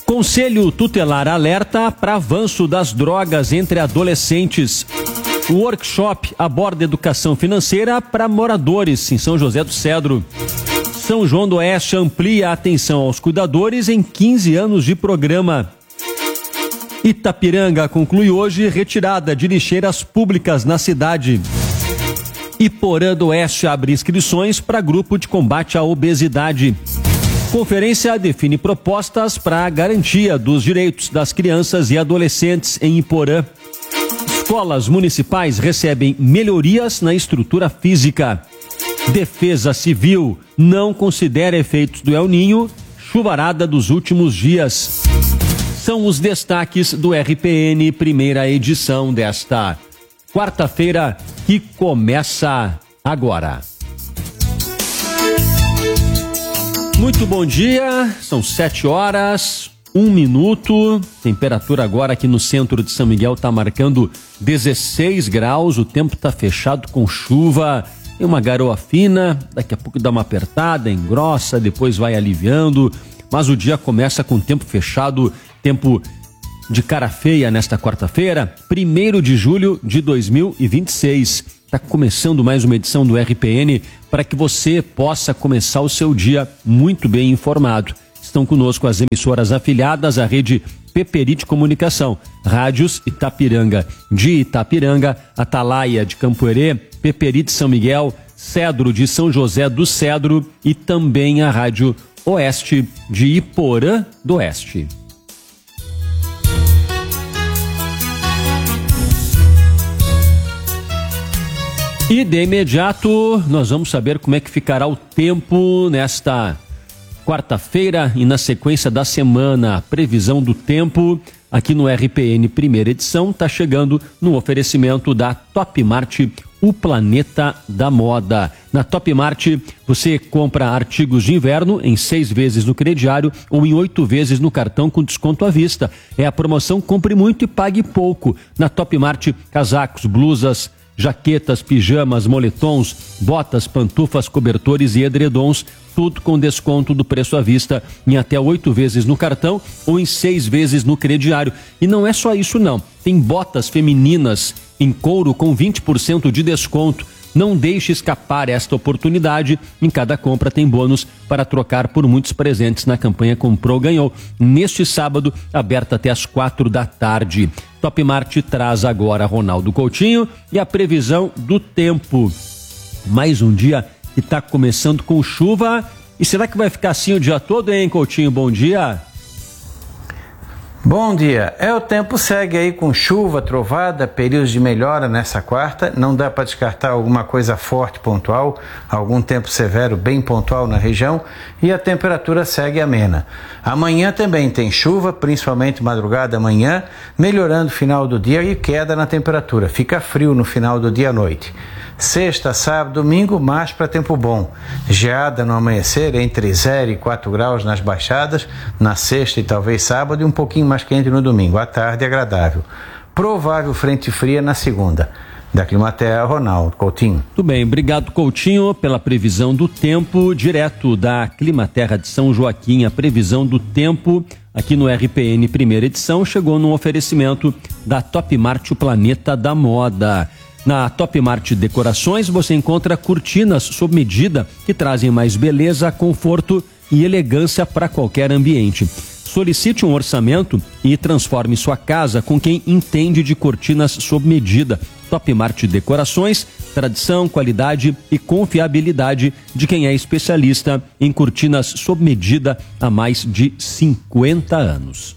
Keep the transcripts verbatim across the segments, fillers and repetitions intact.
Conselho Tutelar alerta para avanço das drogas entre adolescentes. O workshop aborda educação financeira para moradores em São José do Cedro. São João do Oeste amplia a atenção aos cuidadores em quinze anos de programa. Itapiranga conclui hoje retirada de lixeiras públicas na cidade. Iporã do Oeste abre inscrições para grupo de combate à obesidade. Conferência define propostas para a garantia dos direitos das crianças e adolescentes em Iporã. Escolas municipais recebem melhorias na estrutura física. Defesa Civil não considera efeitos do El Ninho, chuvarada dos últimos dias. São os destaques do R P N, primeira edição desta quarta-feira, que começa agora. Muito bom dia, são sete horas, um minuto, temperatura agora aqui no centro de São Miguel está marcando dezesseis graus, o tempo está fechado com chuva, tem uma garoa fina, daqui a pouco dá uma apertada, engrossa, depois vai aliviando, mas o dia começa com tempo fechado, tempo de cara feia nesta quarta-feira, primeiro de julho de dois mil e vinte e seis. Está começando mais uma edição do R P N para que você possa começar o seu dia muito bem informado. Estão conosco as emissoras afiliadas à rede Peperi de Comunicação, Rádios Itapiranga de Itapiranga, Atalaia de Campo Herê, Peperi de São Miguel, Cedro de São José do Cedro e também a Rádio Oeste de Iporã do Oeste. E de imediato nós vamos saber como é que ficará o tempo nesta quarta-feira e na sequência da semana. A previsão do tempo aqui no R P N primeira edição está chegando no oferecimento da Top Mart, o planeta da moda. Na Top Mart você compra artigos de inverno em seis vezes no crediário ou em oito vezes no cartão com desconto à vista. É a promoção Compre Muito e Pague Pouco. Na Top Mart, casacos, blusas, jaquetas, pijamas, moletons, botas, pantufas, cobertores e edredons, tudo com desconto do preço à vista em até oito vezes no cartão ou em seis vezes no crediário. E não é só isso não, tem botas femininas em couro com vinte por cento de desconto. Não deixe escapar esta oportunidade. Em cada compra tem bônus para trocar por muitos presentes na campanha Comprou Ganhou. Neste sábado, aberta até às quatro da tarde. Top Mart traz agora Ronaldo Coutinho e a previsão do tempo. Mais um dia que está começando com chuva. E será que vai ficar assim o dia todo, hein, Coutinho? Bom dia. Bom dia. É, o tempo segue aí com chuva, trovada, períodos de melhora nessa quarta. Não dá para descartar alguma coisa forte pontual, algum tempo severo bem pontual na região, e a temperatura segue amena. Amanhã também tem chuva, principalmente madrugada amanhã, melhorando o final do dia e queda na temperatura. Fica frio no final do dia à noite. Sexta, sábado, domingo, mais para tempo bom. Geada no amanhecer entre zero e quatro graus nas baixadas, na sexta e talvez sábado, e um pouquinho mais quente no domingo. À tarde, agradável. Provável frente fria na segunda. Da Climaterra, Ronaldo Coutinho. Tudo bem, obrigado, Coutinho, pela previsão do tempo, direto da Climaterra de São Joaquim. A previsão do tempo aqui no R P N primeira edição chegou num oferecimento da Top Mart, o planeta da moda. Na Top Mart Decorações você encontra cortinas sob medida que trazem mais beleza, conforto e elegância para qualquer ambiente. Solicite um orçamento e transforme sua casa com quem entende de cortinas sob medida. Top Mart Decorações, tradição, qualidade e confiabilidade de quem é especialista em cortinas sob medida há mais de cinquenta anos.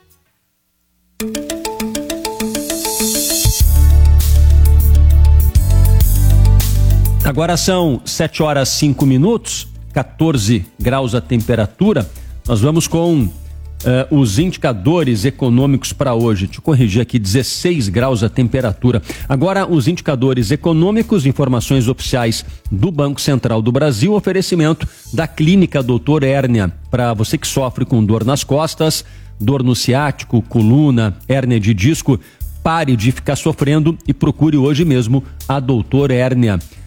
Agora são sete horas e cinco minutos, quatorze graus a temperatura. Nós vamos com uh, os indicadores econômicos para hoje. Deixa eu corrigir aqui, dezesseis graus a temperatura. Agora os indicadores econômicos, informações oficiais do Banco Central do Brasil, oferecimento da Clínica Doutor Hérnia. Para você que sofre com dor nas costas, dor no ciático, coluna, hérnia de disco, pare de ficar sofrendo e procure hoje mesmo a Doutor Hérnia.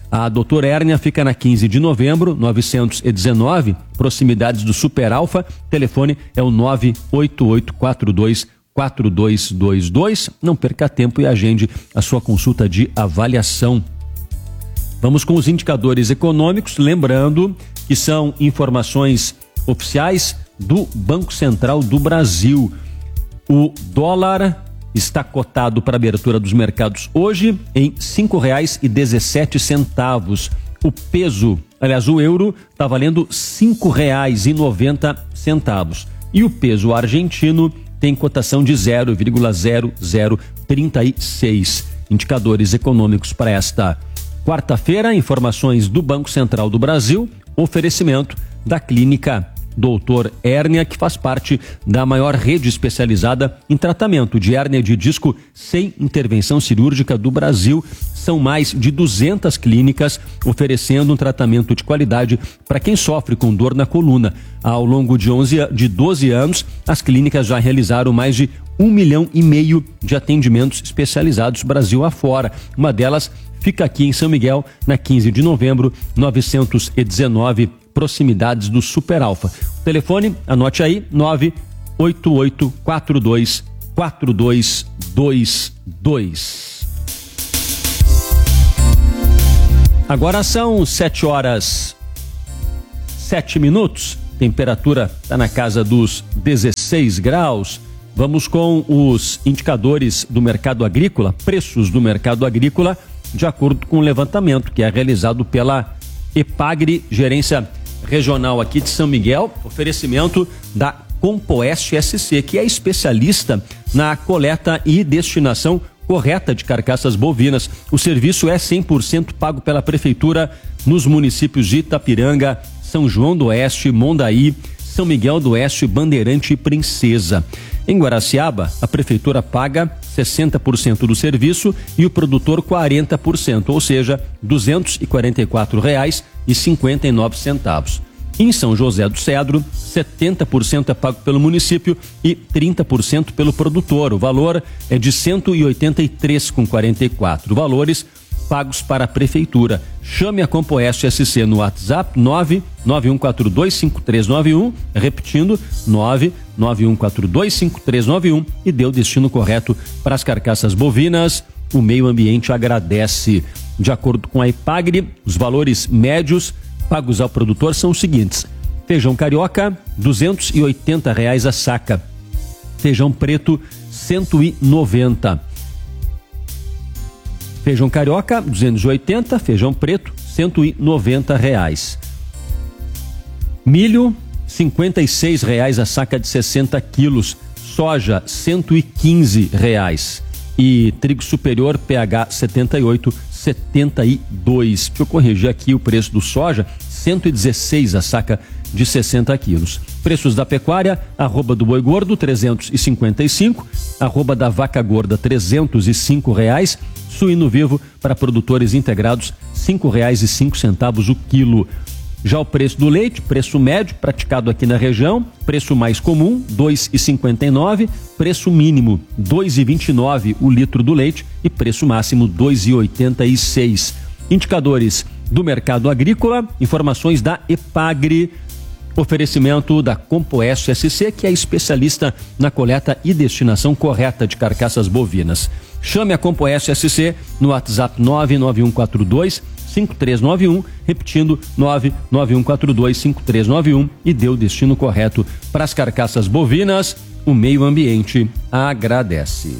A doutor Hérnia fica na quinze de novembro, novecentos e dezenove, proximidades do Super Alfa. Telefone é o nove oito oito quatro dois quatro dois dois dois. Não perca tempo e agende a sua consulta de avaliação. Vamos com os indicadores econômicos, lembrando que são informações oficiais do Banco Central do Brasil. O dólar está cotado para a abertura dos mercados hoje em cinco reais e dezessete centavos. O peso, aliás, o euro está valendo cinco reais e noventa centavos. E o peso argentino tem cotação de zero vírgula zero zero trinta e seis. Indicadores econômicos para esta quarta-feira, informações do Banco Central do Brasil, oferecimento da Clínica doutor Hérnia, que faz parte da maior rede especializada em tratamento de hérnia de disco sem intervenção cirúrgica do Brasil. São mais de duzentas clínicas oferecendo um tratamento de qualidade para quem sofre com dor na coluna. Ao longo de, onze, de doze anos, as clínicas já realizaram mais de um milhão e meio de atendimentos especializados Brasil afora. Uma delas fica aqui em São Miguel, na quinze de novembro, novecentos e dezenove, proximidades do Super Alfa. O telefone, anote aí, nove oito oito quatro dois quatro dois dois dois. Agora são sete horas sete minutos, temperatura está na casa dos dezesseis graus. Vamos com os indicadores do mercado agrícola, preços do mercado agrícola, de acordo com o levantamento que é realizado pela Epagri, gerência regional aqui de São Miguel, oferecimento da Compoeste S C, que é especialista na coleta e destinação correta de carcaças bovinas. O serviço é cem por cento pago pela prefeitura nos municípios de Itapiranga, São João do Oeste, Mondaí, São Miguel do Oeste, Bandeirante e Princesa. Em Guaraciaba, a prefeitura paga sessenta por cento do serviço e o produtor quarenta por cento, ou seja, duzentos e quarenta e quatro reais e cinquenta e nove centavos. Em São José do Cedro, setenta por cento é pago pelo município e trinta por cento pelo produtor. O valor é de cento e oitenta e três reais e quarenta e quatro centavos. Valores pagos para a prefeitura. Chame a Compoeste S C no WhatsApp nove nove um quatro dois cinco três nove um, repetindo nove nove um quatro dois cinco três nove um, e dê o destino correto para as carcaças bovinas. O meio ambiente agradece. De acordo com a Epagri, os valores médios pagos ao produtor são os seguintes: feijão carioca, duzentos e oitenta reais a saca; feijão preto, cento e noventa. Feijão carioca, duzentos e oitenta, feijão preto, cento e noventa reais. Milho, cinquenta e seis reais a saca de sessenta quilos. Soja, cento e quinze reais. E trigo superior, P H setenta e oito, setenta e dois. Deixa eu corrigir aqui o preço do soja, cento e dezesseis a saca de sessenta quilos. Preços da pecuária: arroba do boi gordo, trezentos e cinquenta e cinco, arroba da vaca gorda, trezentos e cinco reais. Suíno vivo para produtores integrados, cinco reais e cinco centavos o quilo. Já o preço do leite, preço médio praticado aqui na região, preço mais comum, dois reais e cinquenta e nove centavos, preço mínimo, dois reais e vinte e nove centavos o litro do leite e preço máximo, dois reais e oitenta e seis centavos. Indicadores do mercado agrícola, informações da Epagri, oferecimento da Compoeste S C, que é especialista na coleta e destinação correta de carcaças bovinas. Chame a Compoeste S C no WhatsApp nove nove um quatro dois cinco três nove um, repetindo nove nove um quatro dois cinco três nove um, e dê o destino correto para as carcaças bovinas. O meio ambiente agradece.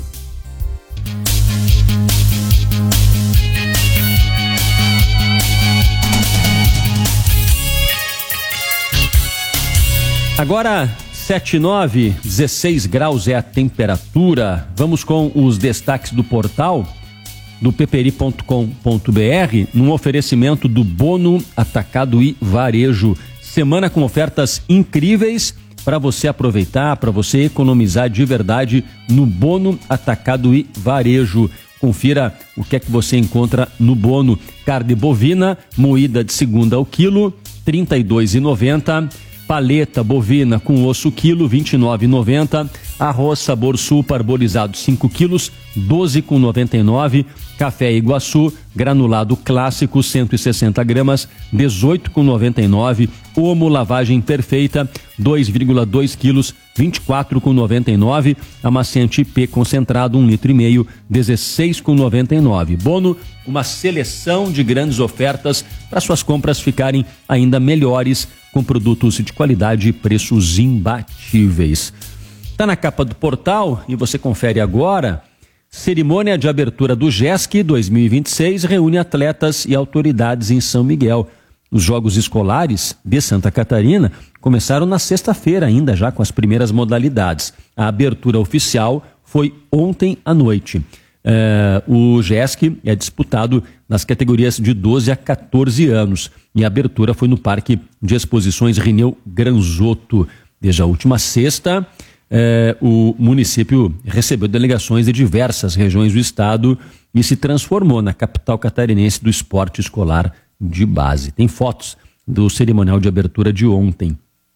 Agora sete e nove, dezesseis graus é a temperatura. Vamos com os destaques do portal do peperi ponto com ponto br, num oferecimento do Bono Atacado e Varejo. Semana com ofertas incríveis para você aproveitar, para você economizar de verdade no Bono Atacado e Varejo. Confira o que é que você encontra no Bono: carne bovina moída de segunda ao quilo, trinta e dois reais e noventa centavos. Paleta bovina com osso quilo, vinte e nove reais e noventa centavos. Arroz Sabor Sul parbolizado cinco quilos, doze com noventa e nove. Café Iguaçu granulado clássico cento e sessenta gramas, dezoito com noventa e nove. Omo lavagem perfeita dois vírgula dois quilos, vinte e quatro com noventa e nove. Amaciante I P concentrado um litro e meio, dezesseis com noventa e nove. Bono, uma seleção de grandes ofertas para suas compras ficarem ainda melhores, com produtos de qualidade e preços imbatíveis. Está na capa do portal e você confere agora. Cerimônia de abertura do GESC dois mil e vinte e seis reúne atletas e autoridades em São Miguel. Os Jogos Escolares de Santa Catarina começaram na sexta-feira ainda, já com as primeiras modalidades. A abertura oficial foi ontem à noite. É, o GESC é disputado nas categorias de doze a quatorze anos e a abertura foi no Parque de Exposições Rineu Granzotto. Desde a última sexta, é, o município recebeu delegações de diversas regiões do estado e se transformou na capital catarinense do esporte escolar de base. Tem fotos do cerimonial de abertura de ontem.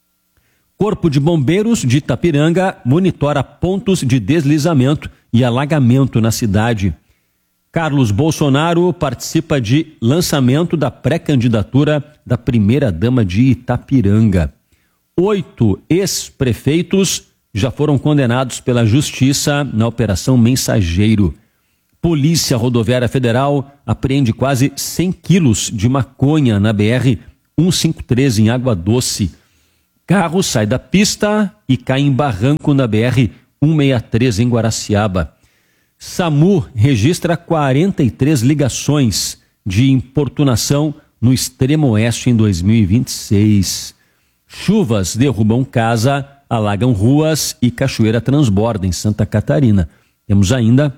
Corpo de Bombeiros de Itapiranga monitora pontos de deslizamento e alagamento na cidade. Carlos Bolsonaro participa de lançamento da pré-candidatura da primeira-dama de Itapiranga. Oito ex-prefeitos já foram condenados pela Justiça na Operação Mensageiro. Polícia Rodoviária Federal apreende quase cem quilos de maconha na B R cento e cinquenta e três em Água Doce. Carro sai da pista e cai em barranco na B R cento e sessenta e três em Guaraciaba. SAMU registra quarenta e três ligações de importunação no extremo oeste em dois mil e vinte e seis. Chuvas derrubam casa, alagam ruas e cachoeira transborda em Santa Catarina. Temos ainda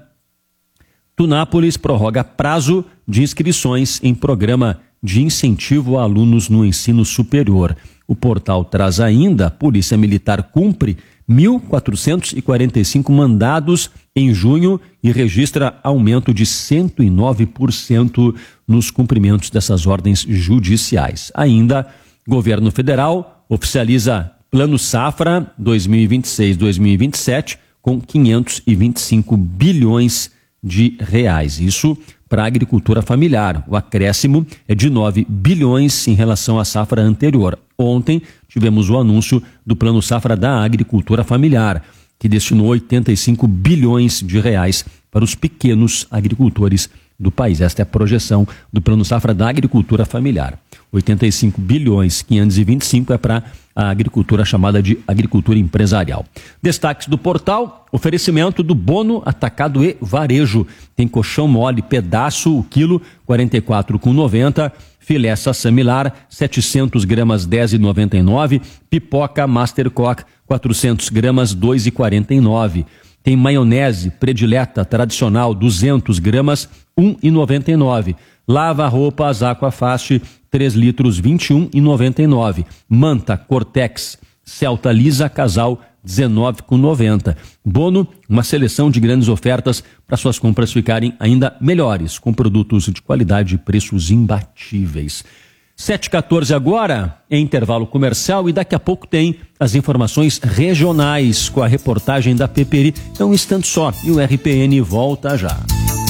Tunápolis prorroga prazo de inscrições em programa de incentivo a alunos no ensino superior. O portal traz ainda: a Polícia Militar cumpre mil quatrocentos e quarenta e cinco mandados em junho e registra aumento de cento e nove por cento nos cumprimentos dessas ordens judiciais. Ainda, governo federal oficializa Plano Safra dois mil e vinte e seis a dois mil e vinte e sete com quinhentos e vinte e cinco bilhões de reais. Isso para a agricultura familiar. O acréscimo é de nove bilhões em relação à safra anterior. Ontem tivemos o anúncio do Plano Safra da Agricultura Familiar, que destinou oitenta e cinco bilhões de reais para os pequenos agricultores do país. Esta é a projeção do Plano Safra da Agricultura Familiar. oitenta e cinco bilhões, quinhentos e vinte e cinco é para a agricultura chamada de agricultura empresarial. Destaques do portal: oferecimento do Bono Atacado e Varejo. Tem colchão mole pedaço, o quilo, quarenta e quatro reais e noventa centavos. Filé Sassamilar, setecentos gramas, dez reais e noventa e nove centavos. Pipoca Mastercock, quatrocentos gramas, dois reais e quarenta e nove centavos. Tem maionese predileta tradicional, duzentos gramas, um real e noventa e nove centavos. Lava roupas Aquafast, três litros, vinte e um reais e noventa e nove centavos. Manta Cortex Celta Lisa Casal, dezenove reais e noventa centavos. Bono, uma seleção de grandes ofertas para suas compras ficarem ainda melhores, com produtos de qualidade e preços imbatíveis. sete e quatorze agora, em intervalo comercial, e daqui a pouco tem as informações regionais com a reportagem da Peperi. É um instante só e o R P N volta já.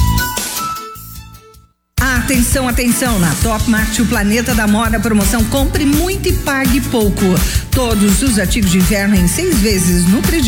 Atenção, atenção, na Top Mart, o Planeta da Moda, promoção Compre Muito e Pague Pouco. Todos os artigos de inverno em seis vezes no crediário.